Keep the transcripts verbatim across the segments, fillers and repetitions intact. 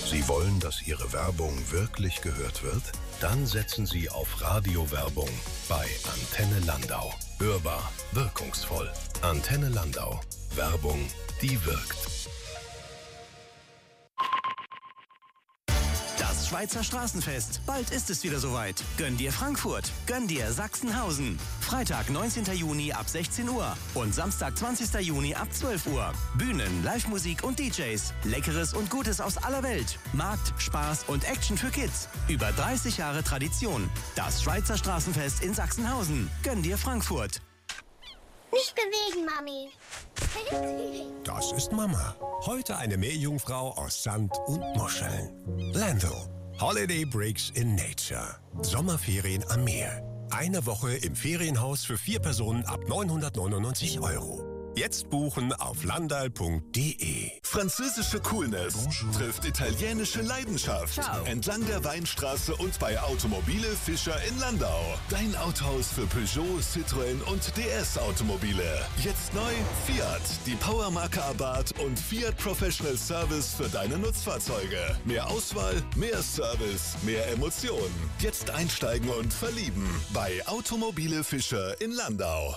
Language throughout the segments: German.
Sie wollen, dass Ihre Werbung wirklich gehört wird? Dann setzen Sie auf Radiowerbung bei Antenne Landau. Hörbar, wirkungsvoll. Antenne Landau. Werbung, die wirkt. Das Schweizer Straßenfest. Bald ist es wieder soweit. Gönn dir Frankfurt. Gönn dir Sachsenhausen. Freitag, neunzehnten Juni ab sechzehn Uhr und Samstag, zwanzigsten Juni ab zwölf Uhr. Bühnen, Live-Musik und D Js. Leckeres und Gutes aus aller Welt. Markt, Spaß und Action für Kids. Über dreißig Jahre Tradition. Das Schweizer Straßenfest in Sachsenhausen. Gönn dir Frankfurt. Nicht bewegen, Mami. Das ist Mama. Heute eine Meerjungfrau aus Sand und Muscheln. Lando. Holiday Breaks in Nature. Sommerferien am Meer. Eine Woche im Ferienhaus für vier Personen ab neunhundertneunundneunzig Euro. Jetzt buchen auf landal punkt de. Französische Coolness Bonjour. Trifft italienische Leidenschaft. Ciao. Entlang der Weinstraße und bei Automobile Fischer in Landau. Dein Autohaus für Peugeot, Citroën und D S-Automobile. Jetzt neu Fiat, die Powermarke Abarth und Fiat Professional Service für deine Nutzfahrzeuge. Mehr Auswahl, mehr Service, mehr Emotionen. Jetzt einsteigen und verlieben bei Automobile Fischer in Landau.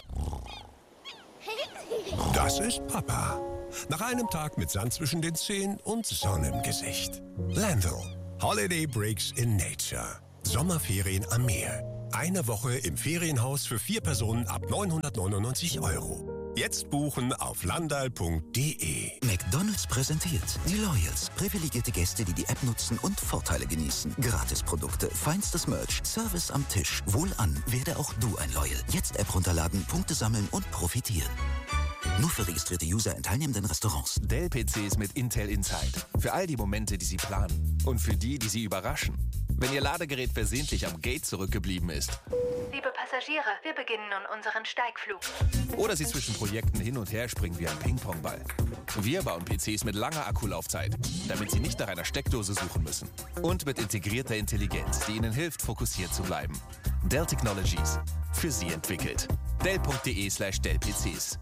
Das ist Papa. Nach einem Tag mit Sand zwischen den Zehen und Sonne im Gesicht. Lando. Holiday Breaks in Nature. Sommerferien am Meer. Eine Woche im Ferienhaus für vier Personen ab neunhundertneunundneunzig Euro. Jetzt buchen auf landal punkt de. McDonald's präsentiert die Loyals. Privilegierte Gäste, die die App nutzen und Vorteile genießen. Gratisprodukte, feinstes Merch, Service am Tisch. Wohlan, werde auch du ein Loyal. Jetzt App runterladen, Punkte sammeln und profitieren. Nur für registrierte User in teilnehmenden Restaurants. Dell-P Cs mit Intel Inside. Für all die Momente, die Sie planen. Und für die, die Sie überraschen. Wenn Ihr Ladegerät versehentlich am Gate zurückgeblieben ist. Liebe Passagiere, wir beginnen nun unseren Steigflug. Oder Sie zwischen Projekten hin und her springen wie ein Ping-Pong-Ball. Wir bauen P Cs mit langer Akkulaufzeit, damit Sie nicht nach einer Steckdose suchen müssen. Und mit integrierter Intelligenz, die Ihnen hilft, fokussiert zu bleiben. Dell Technologies. Für Sie entwickelt. dell punkt de slash dell P Cs.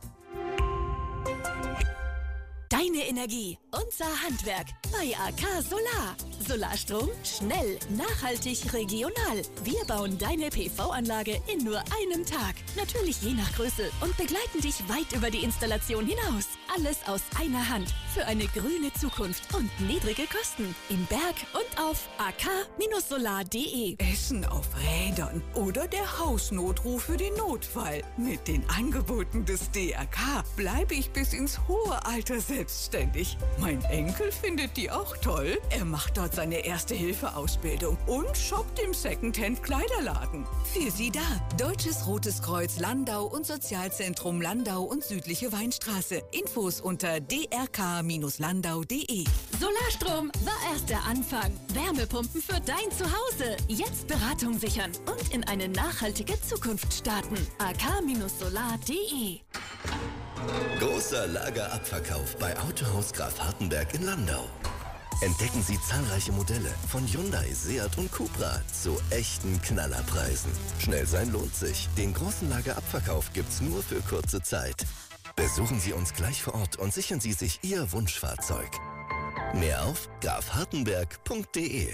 Deine Energie, unser Handwerk bei A K Solar. Solarstrom, schnell, nachhaltig, regional. Wir bauen deine P V-Anlage in nur einem Tag. Natürlich je nach Größe und begleiten dich weit über die Installation hinaus. Alles aus einer Hand für eine grüne Zukunft und niedrige Kosten. In Berg und auf a k solar punkt de. Essen auf Rädern oder der Hausnotruf für den Notfall. Mit den Angeboten des D R K bleibe ich bis ins hohe Alter selbstständig. Mein Enkel findet die auch toll. Er macht dort seine Erste-Hilfe-Ausbildung und shoppt im Secondhand-Kleiderladen. Für Sie da, Deutsches Rotes Kreuz Landau und Sozialzentrum Landau und Südliche Weinstraße. Infos unter d r k landau punkt de. Solarstrom war erst der Anfang. Wärmepumpen für dein Zuhause. Jetzt Beratung sichern und in eine nachhaltige Zukunft starten. a k solar punkt de. Großer Lagerabverkauf bei Autohaus Graf Hartenberg in Landau. Entdecken Sie zahlreiche Modelle von Hyundai, Seat und Cupra zu echten Knallerpreisen. Schnell sein lohnt sich. Den großen Lagerabverkauf gibt's nur für kurze Zeit. Besuchen Sie uns gleich vor Ort und sichern Sie sich Ihr Wunschfahrzeug. Mehr auf graf hartenberg punkt de.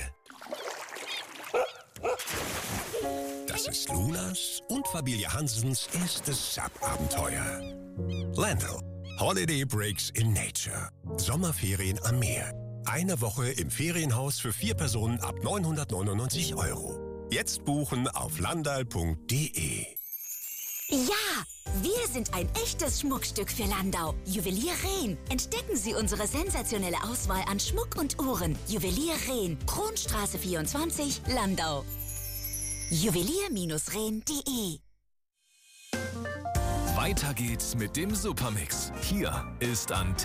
Das ist Lunas und Familie Hansens erstes Sub-Abenteuer. Lando. Holiday Breaks in Nature. Sommerferien am Meer. Eine Woche im Ferienhaus für vier Personen ab neunhundertneunundneunzig Euro. Jetzt buchen auf landal punkt de. Ja, wir sind ein echtes Schmuckstück für Landau. Juwelier Rehn. Entdecken Sie unsere sensationelle Auswahl an Schmuck und Uhren. Juwelier Rehn. Kronstraße vierundzwanzig, Landau. Juwelier Rehn punkt de. Weiter geht's mit dem Supermix. Hier ist Antenne.